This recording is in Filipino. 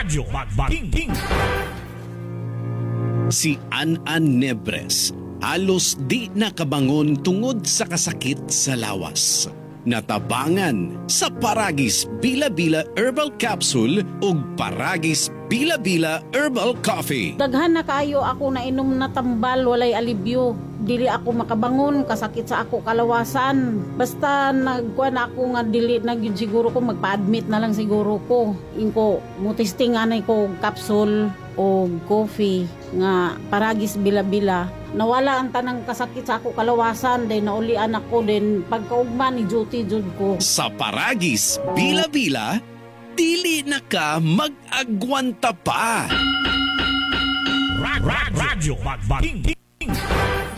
Radyo Magbating. Si An Nebres halos di nakabangon tungod sa kasakit sa lawas. Natabangan sa Paragis Bila-Bila Herbal Capsule ug Paragis Bila-Bila Herbal Coffee. Daghan na kaayo ako na inom na tambal, walay alibyo. Dili ako makabangon, kasakit sa ako kalawasan. Basta nagkuha na ako nga dili na gyud siguro ko, magpa-admit na lang siguro ko. Inko, mutisting anay ko capsule o coffee nga Paragis Bila-Bila. Nawala ang tanang kasakit sa ako kalawasan, then naulian ako, then pagkaugma ni duty jud ko. Sa Paragis Bila-Bila, dili na ka mag-agwanta pa. Radyo Magbating.